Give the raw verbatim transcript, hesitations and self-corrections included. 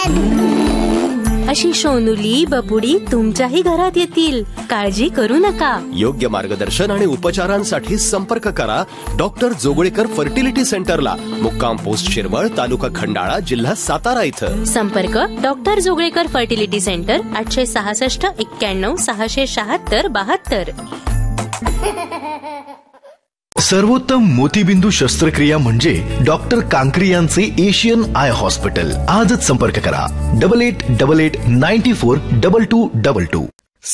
अशी सोनुली बबुडी तुमच्याही घरात येतील. काळजी करू नका. योग्य मार्गदर्शन आणि उपचारांसाठी संपर्क करा डॉक्टर जोगळेकर फर्टिलिटी सेंटरला, मुक्काम पोस्ट शिरवळ, तालुका खंडाळा, जिल्हा सातारा इथं. संपर्क डॉक्टर जोगळेकर फर्टिलिटी सेंटर, आठशे सहासष्ट एक्क्याण्णव सहाशे शहात्तर बहात्तर. सर्वोत्तम मोतीबिंदू शस्त्रक्रिया म्हणजे डॉक्टर कांकरी यांचे एशियन आय हॉस्पिटल. आजच संपर्क करा double eight double eight ninety four double two double two.